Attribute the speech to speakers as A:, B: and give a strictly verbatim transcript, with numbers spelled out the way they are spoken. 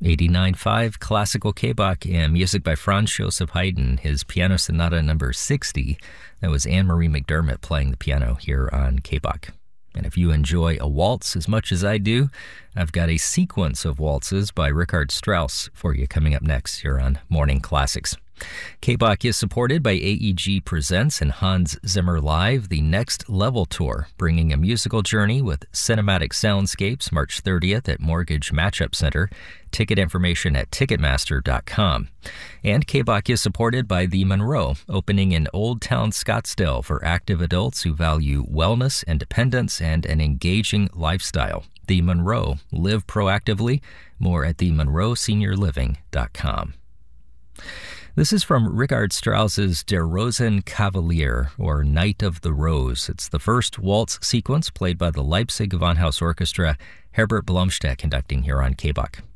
A: eighty-nine point five Classical K-Bach and music by Franz Joseph Haydn, his Piano Sonata number sixty. That was Anne-Marie McDermott playing the piano here on K-Bach. And if you enjoy a waltz as much as I do, I've got a sequence of waltzes by Richard Strauss for you coming up next here on Morning Classics. K-Bach is supported by A E G Presents and Hans Zimmer Live, the Next Level Tour, bringing a musical journey with cinematic soundscapes March thirtieth at Mortgage Matchup Center. Ticket information at Ticketmaster dot com. And K-Bach is supported by The Monroe, opening in Old Town Scottsdale for active adults who value wellness, independence, and an engaging lifestyle. The Monroe, live proactively. More at the monroe senior living dot com. This is from Richard Strauss's Der Rosenkavalier, or Knight of the Rose. It's the first waltz sequence played by the Leipzig Gewandhaus Orchestra, Herbert Blomstedt conducting here on K-Bach.